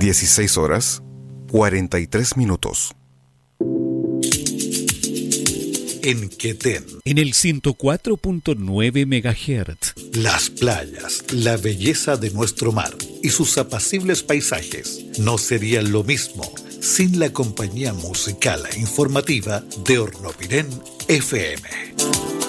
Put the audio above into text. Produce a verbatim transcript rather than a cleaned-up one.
dieciséis horas, cuarenta y tres minutos. En Quetén, en el ciento cuatro punto nueve megahertz. Las playas, la belleza de nuestro mar y sus apacibles paisajes no serían lo mismo sin la compañía musical e informativa de Hornopiren F M.